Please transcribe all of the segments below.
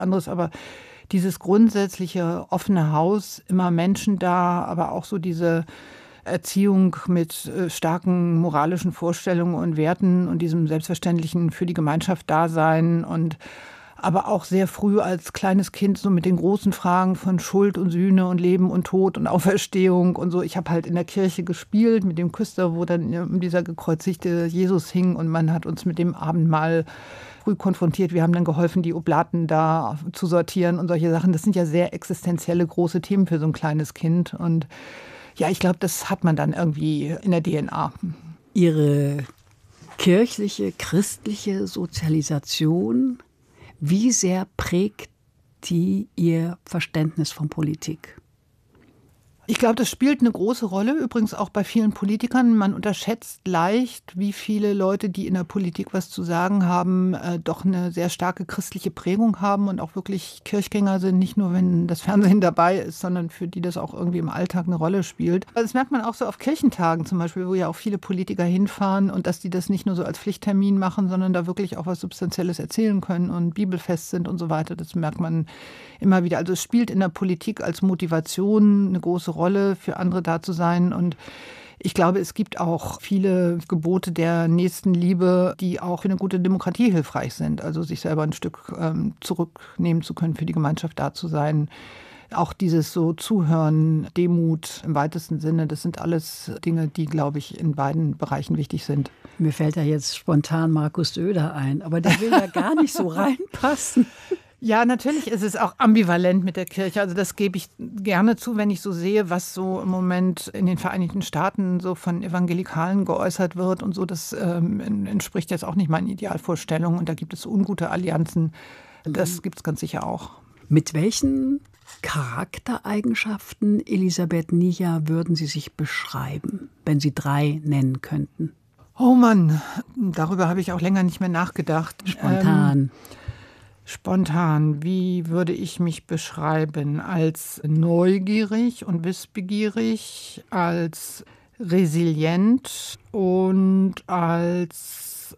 anderes, aber dieses grundsätzliche offene Haus, immer Menschen da, aber auch so diese Erziehung mit starken moralischen Vorstellungen und Werten und diesem selbstverständlichen für die Gemeinschaft Dasein und aber auch sehr früh als kleines Kind so mit den großen Fragen von Schuld und Sühne und Leben und Tod und Auferstehung und so. Ich habe halt in der Kirche gespielt mit dem Küster, wo dann dieser gekreuzigte Jesus hing und man hat uns mit dem Abendmahl früh konfrontiert. Wir haben dann geholfen, die Oblaten da zu sortieren und solche Sachen. Das sind ja sehr existenzielle große Themen für so ein kleines Kind und ja, ich glaube, das hat man dann irgendwie in der DNA. Ihre kirchliche, christliche Sozialisation, wie sehr prägt die Ihr Verständnis von Politik? Ich glaube, das spielt eine große Rolle, übrigens auch bei vielen Politikern. Man unterschätzt leicht, wie viele Leute, die in der Politik was zu sagen haben, doch eine sehr starke christliche Prägung haben und auch wirklich Kirchgänger sind, nicht nur, wenn das Fernsehen dabei ist, sondern für die das auch irgendwie im Alltag eine Rolle spielt. Also das merkt man auch so auf Kirchentagen zum Beispiel, wo ja auch viele Politiker hinfahren und dass die das nicht nur so als Pflichttermin machen, sondern da wirklich auch was Substanzielles erzählen können und bibelfest sind und so weiter. Das merkt man immer wieder. Also es spielt in der Politik als Motivation eine große Rolle, für andere da zu sein. Und ich glaube, es gibt auch viele Gebote der Nächstenliebe, die auch für eine gute Demokratie hilfreich sind. Also sich selber ein Stück zurücknehmen zu können, für die Gemeinschaft da zu sein. Auch dieses so Zuhören, Demut im weitesten Sinne, das sind alles Dinge, die, glaube ich, in beiden Bereichen wichtig sind. Mir fällt da jetzt spontan Markus Söder ein, aber der will ja gar nicht so reinpassen. Ja, natürlich ist es auch ambivalent mit der Kirche. Also das gebe ich gerne zu, wenn ich so sehe, was so im Moment in den Vereinigten Staaten so von Evangelikalen geäußert wird und so. Das entspricht jetzt auch nicht meinen Idealvorstellungen. Und da gibt es ungute Allianzen. Das gibt es ganz sicher auch. Mit welchen Charaktereigenschaften, Elisabeth Nia, würden Sie sich beschreiben, wenn Sie 3 nennen könnten? Oh Mann, darüber habe ich auch länger nicht mehr nachgedacht. Spontan, wie würde ich mich beschreiben? Als neugierig und wissbegierig, als resilient und als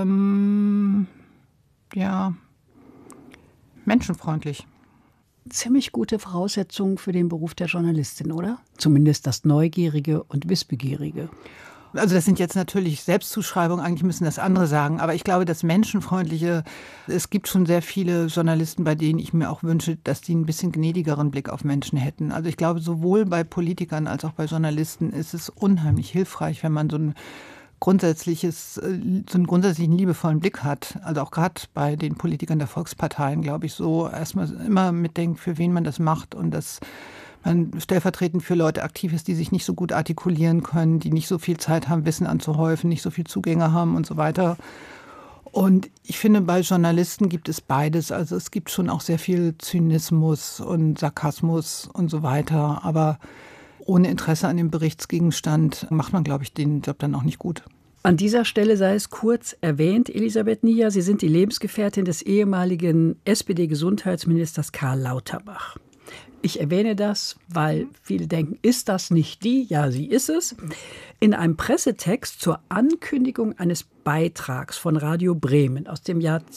menschenfreundlich. Ziemlich gute Voraussetzungen für den Beruf der Journalistin, oder? Zumindest das Neugierige und Wissbegierige. Also das sind jetzt natürlich Selbstzuschreibungen, eigentlich müssen das andere sagen. Aber ich glaube, das Menschenfreundliche, es gibt schon sehr viele Journalisten, bei denen ich mir auch wünsche, dass die ein bisschen gnädigeren Blick auf Menschen hätten. Also ich glaube, sowohl bei Politikern als auch bei Journalisten ist es unheimlich hilfreich, wenn man so einen grundsätzlichen liebevollen Blick hat. Also auch gerade bei den Politikern der Volksparteien, glaube ich, so erstmal immer mitdenkt, für wen man das macht und das man stellvertretend für Leute aktiv ist, die sich nicht so gut artikulieren können, die nicht so viel Zeit haben, Wissen anzuhäufen, nicht so viel Zugänge haben und so weiter. Und ich finde, bei Journalisten gibt es beides. Also es gibt schon auch sehr viel Zynismus und Sarkasmus und so weiter. Aber ohne Interesse an dem Berichtsgegenstand macht man, glaube ich, den Job dann auch nicht gut. An dieser Stelle sei es kurz erwähnt, Elisabeth Nia, Sie sind die Lebensgefährtin des ehemaligen SPD-Gesundheitsministers Karl Lauterbach. Ich erwähne das, weil viele denken, ist das nicht die? Ja, sie ist es. In einem Pressetext zur Ankündigung eines Beitrags von Radio Bremen aus dem Jahr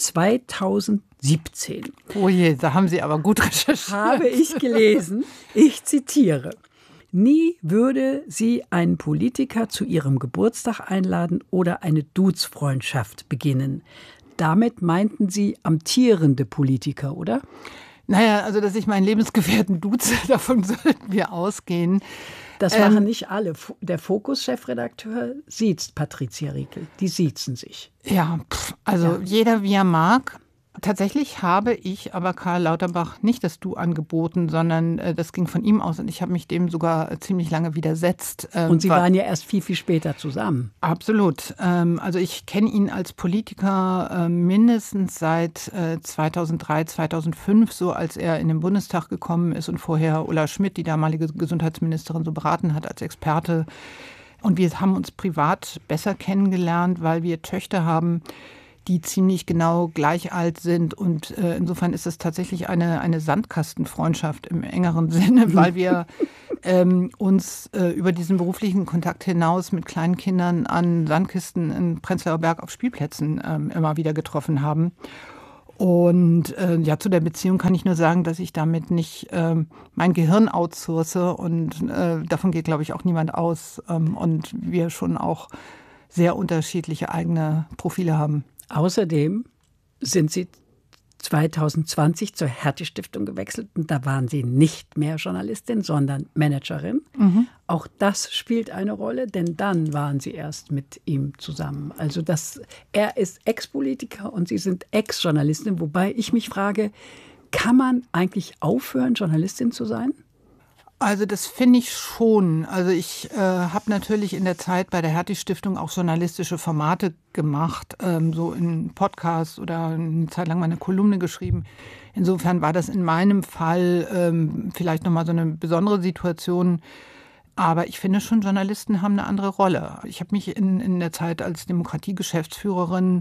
2017. Oh je, da haben Sie aber gut recherchiert. Habe ich gelesen, ich zitiere: Nie würde sie einen Politiker zu ihrem Geburtstag einladen oder eine Duzfreundschaft beginnen. Damit meinten Sie amtierende Politiker, oder? Naja, also dass ich meinen Lebensgefährten duze, davon sollten wir ausgehen. Das machen nicht alle. Der Fokus-Chefredakteur siezt Patricia Riekel. Die siezen sich. Ja, jeder wie er mag. Tatsächlich habe ich aber Karl Lauterbach nicht das Du angeboten, sondern das ging von ihm aus und ich habe mich dem sogar ziemlich lange widersetzt. Und Sie waren ja erst viel, viel später zusammen. Absolut. Also ich kenne ihn als Politiker mindestens seit 2003, 2005, so als er in den Bundestag gekommen ist und vorher Ulla Schmidt, die damalige Gesundheitsministerin, so beraten hat als Experte. Und wir haben uns privat besser kennengelernt, weil wir Töchter haben, die ziemlich genau gleich alt sind. Und insofern ist es tatsächlich eine Sandkastenfreundschaft im engeren Sinne, weil wir uns über diesen beruflichen Kontakt hinaus mit kleinen Kindern an Sandkisten in Prenzlauer Berg auf Spielplätzen immer wieder getroffen haben. Und ja, zu der Beziehung kann ich nur sagen, dass ich damit nicht mein Gehirn outsource und davon geht, glaube ich, auch niemand aus. Und wir schon auch sehr unterschiedliche eigene Profile haben. Außerdem sind Sie 2020 zur Hertie-Stiftung gewechselt und da waren Sie nicht mehr Journalistin, sondern Managerin. Auch das spielt eine Rolle, denn dann waren Sie erst mit ihm zusammen. Also er ist Ex-Politiker und Sie sind Ex-Journalistin, wobei ich mich frage, kann man eigentlich aufhören, Journalistin zu sein? Also das finde ich schon. Also ich habe natürlich in der Zeit bei der Hertie-Stiftung auch journalistische Formate gemacht, so in Podcasts oder eine Zeit lang mal eine Kolumne geschrieben. Insofern war das in meinem Fall vielleicht nochmal so eine besondere Situation. Aber ich finde schon, Journalisten haben eine andere Rolle. Ich habe mich in der Zeit als Demokratiegeschäftsführerin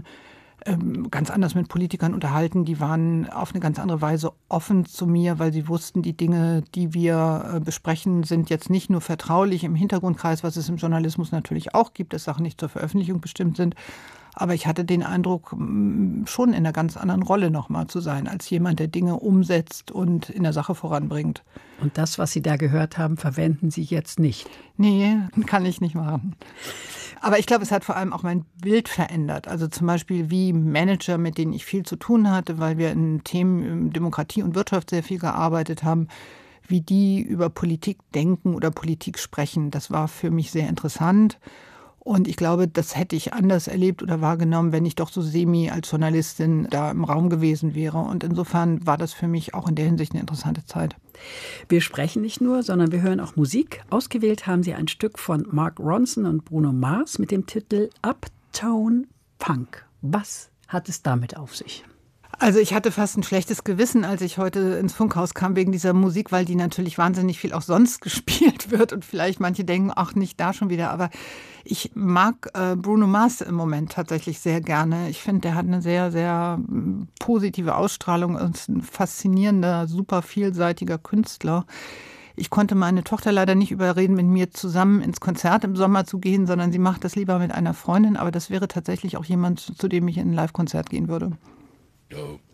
ganz anders mit Politikern unterhalten. Die waren auf eine ganz andere Weise offen zu mir, weil sie wussten, die Dinge, die wir besprechen, sind jetzt nicht nur vertraulich im Hintergrundkreis, was es im Journalismus natürlich auch gibt, dass Sachen nicht zur Veröffentlichung bestimmt sind. Aber ich hatte den Eindruck, schon in einer ganz anderen Rolle nochmal zu sein, als jemand, der Dinge umsetzt und in der Sache voranbringt. Und das, was Sie da gehört haben, verwenden Sie jetzt nicht? Nee, kann ich nicht machen. Aber ich glaube, es hat vor allem auch mein Bild verändert. Also zum Beispiel wie Manager, mit denen ich viel zu tun hatte, weil wir in Themen Demokratie und Wirtschaft sehr viel gearbeitet haben, wie die über Politik denken oder Politik sprechen. Das war für mich sehr interessant. Und ich glaube, das hätte ich anders erlebt oder wahrgenommen, wenn ich doch so semi als Journalistin da im Raum gewesen wäre. Und insofern war das für mich auch in der Hinsicht eine interessante Zeit. Wir sprechen nicht nur, sondern wir hören auch Musik. Ausgewählt haben Sie ein Stück von Mark Ronson und Bruno Mars mit dem Titel Uptown Funk. Was hat es damit auf sich? Also ich hatte fast ein schlechtes Gewissen, als ich heute ins Funkhaus kam wegen dieser Musik, weil die natürlich wahnsinnig viel auch sonst gespielt wird und vielleicht manche denken, ach, nicht da schon wieder. Aber ich mag Bruno Mars im Moment tatsächlich sehr gerne. Ich finde, der hat eine sehr, sehr positive Ausstrahlung und ist ein faszinierender, super vielseitiger Künstler. Ich konnte meine Tochter leider nicht überreden, mit mir zusammen ins Konzert im Sommer zu gehen, sondern sie macht das lieber mit einer Freundin. Aber das wäre tatsächlich auch jemand, zu dem ich in ein Live-Konzert gehen würde. Dope.